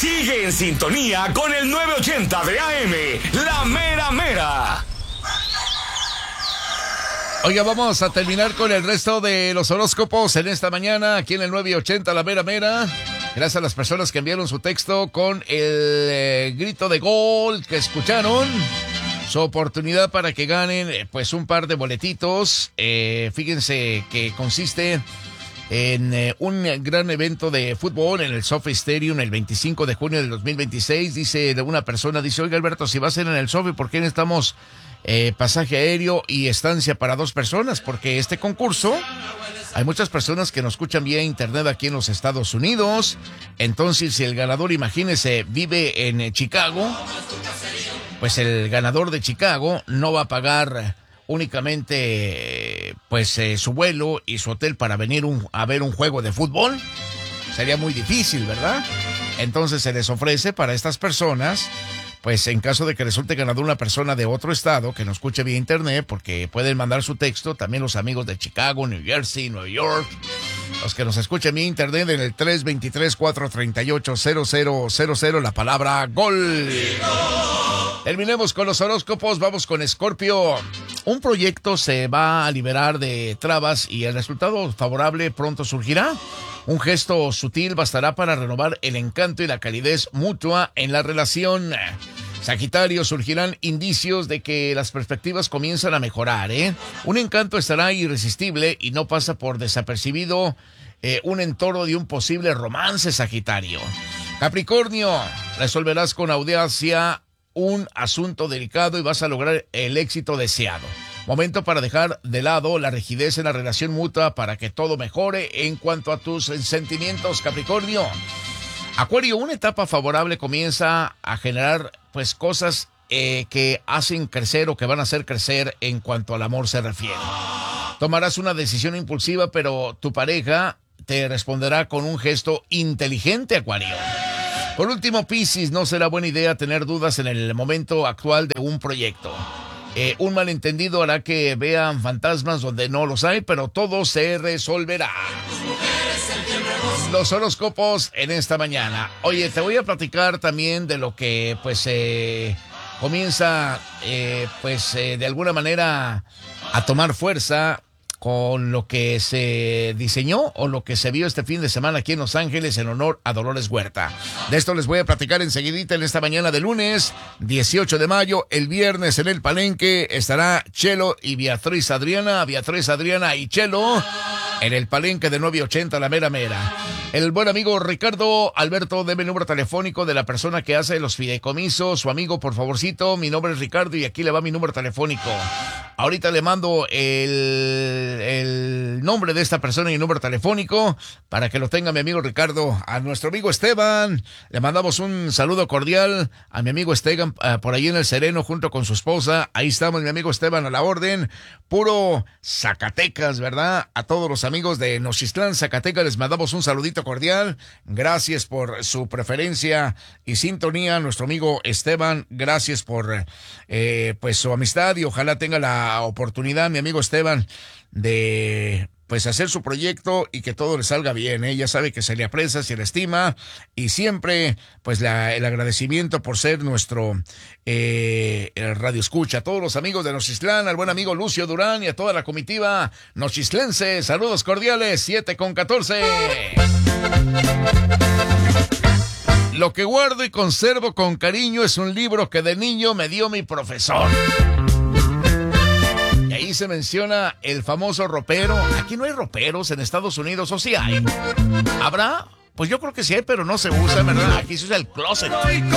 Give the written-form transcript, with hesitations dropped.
Sigue en sintonía con el 980 de AM, La Mera Mera. Oiga, vamos a terminar con el resto de los horóscopos en esta mañana, aquí en el 980 La Mera Mera. Gracias a las personas que enviaron su texto con el grito de gol que escucharon. Su oportunidad para que ganen pues un par de boletitos. Fíjense que consiste en un gran evento de fútbol en el SoFi Stadium el 25 de junio del 2026. Dice una persona, oiga Alberto, si va a ser en el SoFi, ¿por qué necesitamos pasaje aéreo y estancia para 2 personas? Porque este concurso, hay muchas personas que nos escuchan vía internet aquí en los Estados Unidos. Entonces, si el ganador, imagínese, vive en Chicago, pues el ganador de Chicago no va a pagar únicamente pues su vuelo y su hotel para venir a ver un juego de fútbol. Sería muy difícil, ¿verdad? Entonces se les ofrece para estas personas, pues en caso de que resulte ganador una persona de otro estado que nos escuche vía internet, porque pueden mandar su texto, también los amigos de Chicago, New Jersey, Nueva York, los que nos escuchen vía internet en el 323-438-0000, la palabra gol. Terminemos con los horóscopos, vamos con Escorpio. Un proyecto se va a liberar de trabas y el resultado favorable pronto surgirá. Un gesto sutil bastará para renovar el encanto y la calidez mutua en la relación. Sagitario, surgirán indicios de que las perspectivas comienzan a mejorar, Un encanto estará irresistible y no pasa por desapercibido un entorno de un posible romance, Sagitario. Capricornio, resolverás con audacia un asunto delicado y vas a lograr el éxito deseado. Momento para dejar de lado la rigidez en la relación mutua para que todo mejore en cuanto a tus sentimientos, Capricornio. Acuario, una etapa favorable comienza a generar pues cosas que hacen crecer o que van a hacer crecer en cuanto al amor se refiere. Tomarás una decisión impulsiva, pero tu pareja te responderá con un gesto inteligente, Acuario. Por último, Piscis, no será buena idea tener dudas en el momento actual de un proyecto. Un malentendido hará que vean fantasmas donde no los hay, pero todo se resolverá. Los horóscopos en esta mañana. Oye, te voy a platicar también de lo que pues comienza de alguna manera a tomar fuerza con lo que se diseñó o lo que se vio este fin de semana aquí en Los Ángeles en honor a Dolores Huerta. De esto les voy a platicar enseguidita en esta mañana de lunes, 18 de mayo. El viernes en el Palenque estará Chelo y Beatriz Adriana y Chelo en el Palenque de 980 La Mera Mera. El buen amigo Ricardo Alberto, deme el número telefónico de la persona que hace los fideicomisos. Su amigo, por favorcito, mi nombre es Ricardo y aquí le va mi número telefónico. Ahorita le mando el nombre de esta persona y el número telefónico para que lo tenga mi amigo Ricardo. A nuestro amigo Esteban le mandamos un saludo cordial a mi amigo Esteban por ahí en el Sereno junto con su esposa. Ahí estamos, mi amigo Esteban, a la orden. Puro Zacatecas, ¿verdad? A todos los amigos de Nochistlán, Zacatecas, les mandamos un saludito cordial. Gracias por su preferencia y sintonía, nuestro amigo Esteban. Gracias por pues su amistad y ojalá tenga la oportunidad, mi amigo Esteban, de pues hacer su proyecto y que todo le salga bien, Ya sabe que se le aprecia, se le estima y siempre pues el agradecimiento por ser nuestro radio escucha. A todos los amigos de Nochistlán, al buen amigo Lucio Durán y a toda la comitiva nochistlense, saludos cordiales. 7:14. Lo que guardo y conservo con cariño es un libro que de niño me dio mi profesor. Y ahí se menciona el famoso ropero. Aquí no hay roperos en Estados Unidos, ¿o sí hay? ¿Habrá? Pues yo creo que sí hay, pero no se usa, ¿verdad? Aquí se usa el closet.